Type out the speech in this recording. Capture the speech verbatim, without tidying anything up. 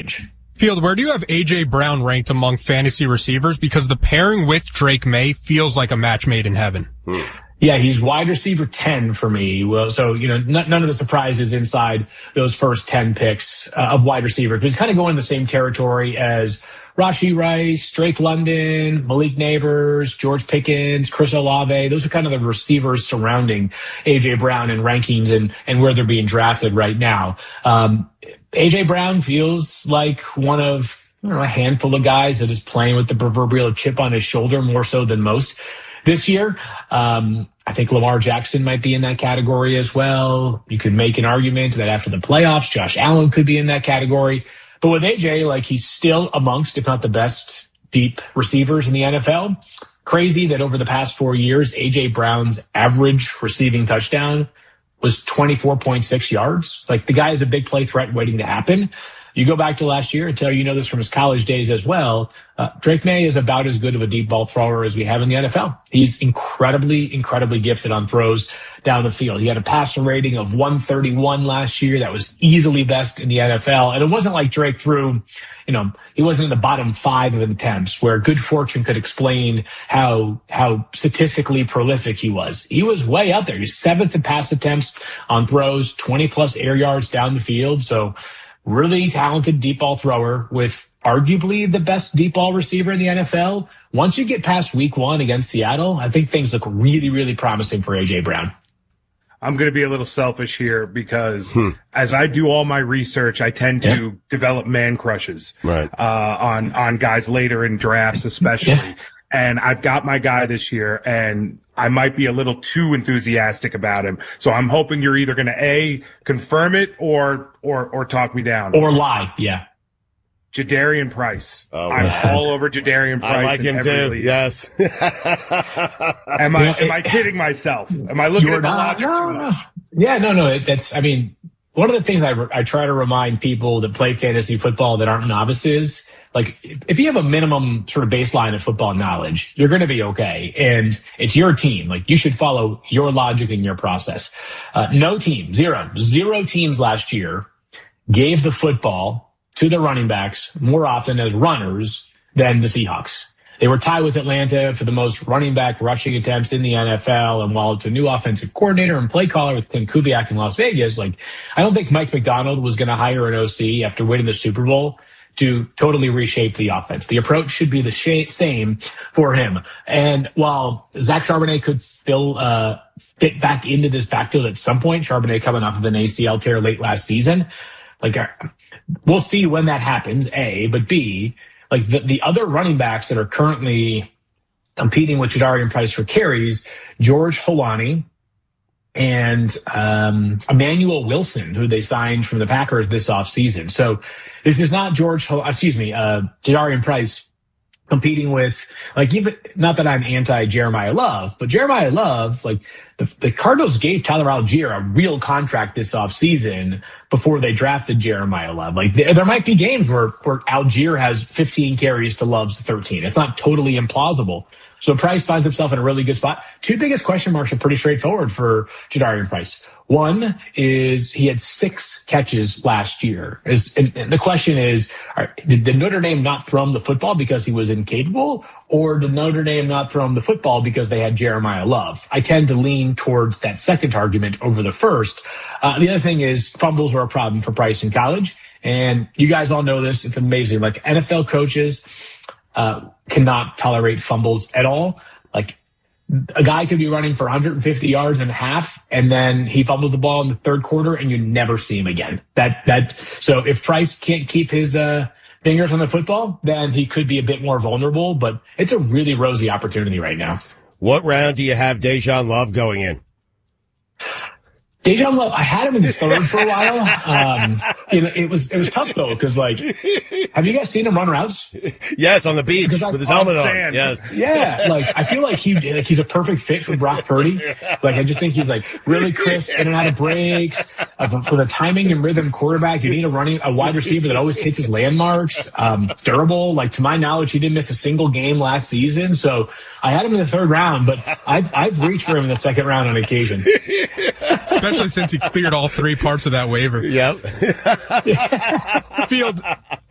range. Field, where do you have A J. Brown ranked among fantasy receivers? Because the pairing with Drake May feels like a match made in heaven. Hmm. Yeah, he's wide receiver ten for me. Well, so, you know, n- none of the surprises inside those first ten picks uh, of wide receivers. But he's kind of going in the same territory as Rashee Rice, Drake London, Malik Neighbors, George Pickens, Chris Olave. Those are kind of the receivers surrounding A J. Brown in rankings and, and where they're being drafted right now. Um, A J. Brown feels like one of, I don't know, a handful of guys that is playing with the proverbial chip on his shoulder more so than most this year. Um, I think Lamar Jackson might be in that category as well. You could make an argument that after the playoffs, Josh Allen could be in that category. But with A J, like, he's still amongst, if not the best, deep receivers in the N F L. Crazy that over the past four years, A J. Brown's average receiving touchdown was twenty-four point six yards. Like, the guy is a big play threat waiting to happen. You go back to last year, and Taylor, you know this from his college days as well. Uh, Drake May is about as good of a deep ball thrower as we have in the N F L. He's incredibly, incredibly gifted on throws down the field. He had a passer rating of one thirty-one last year. That was easily best in the N F L. And it wasn't like Drake threw, you know, he wasn't in the bottom five of attempts where good fortune could explain how, how statistically prolific he was. He was way up there. He's seventh in pass attempts on throws, twenty plus air yards down the field. So, really talented deep ball thrower with arguably the best deep ball receiver in the N F L. Once you get past week one against Seattle, I think things look really, really promising for A J. Brown. I'm going to be a little selfish here because hmm. as I do all my research, I tend to yeah. develop man crushes right. uh, on, on guys later in drafts, especially. Yeah. And I've got my guy this year, and I might be a little too enthusiastic about him. So I'm hoping you're either going to A, confirm it or, or, or talk me down. Or lie. Yeah. Jadarian Price. Oh, I'm man. all over Jadarian Price. I like him too. League. Yes. am I, am I kidding myself? Am I looking at the not, logic no, too much? No. Yeah, no, no. That's, I mean, one of the things I, I try to remind people that play fantasy football that aren't novices, like, if you have a minimum sort of baseline of football knowledge, you're going to be okay. And it's your team. Like, you should follow your logic and your process. Uh, no team, zero, zero teams last year gave the football to the running backs more often as runners than the Seahawks. They were tied with Atlanta for the most running back rushing attempts in the N F L. And while it's a new offensive coordinator and play caller with Clint Kubiak in Las Vegas, like, I don't think Mike McDonald was going to hire an O C after winning the Super Bowl to totally reshape the offense. The approach should be the sh- same for him. And while Zach Charbonnet could fill, uh, fit back into this backfield at some point, Charbonnet coming off of an A C L tear late last season, like, uh, we'll see when that happens, A, but B, like, the, the other running backs that are currently competing with Jadarian Price for carries, George Holani and um, Emmanuel Wilson, who they signed from the Packers this offseason. So this is not George, excuse me, uh, Jadarian Price competing with, like, even, not that I'm anti Jeremiah Love, but Jeremiah Love, like, the, the Cardinals gave Tyler Algier a real contract this offseason before they drafted Jeremiah Love. Like, there, there might be games where, where Algier has fifteen carries to Love's thirteen. It's not totally implausible. So Price finds himself in a really good spot. Two biggest question marks are pretty straightforward for Jadarian Price. One is he had six catches last year. Is, and the question is, all right, did, did Notre Dame not throw him the football because he was incapable, or did Notre Dame not throw him the football because they had Jeremiah Love? I tend to lean towards that second argument over the first. Uh, the other thing is fumbles are a problem for Price in college. And you guys all know this. It's amazing. Like, N F L coaches uh, cannot tolerate fumbles at all. Like, a guy could be running for one hundred fifty yards and a half, and then he fumbles the ball in the third quarter, and you never see him again. That that so if Price can't keep his uh, fingers on the football, then he could be a bit more vulnerable. But it's a really rosy opportunity right now. What round do you have Dejan Love going in? Dejan Love, I had him in the third for a while. Um, you know, it was it was tough though, because, like, have you guys seen him run routes? Yes, on the beach with his helmet on. Sand. Yes, yeah. Like, I feel like he like he's a perfect fit for Brock Purdy. Like, I just think he's, like, really crisp in and out of breaks. Uh, for the timing and rhythm quarterback, you need a running a wide receiver that always hits his landmarks. Um, durable. Like, to my knowledge, he didn't miss a single game last season. So I had him in the third round, but I've I've reached for him in the second round on occasion. Especially since he cleared all three parts of that waiver. Yep. Field,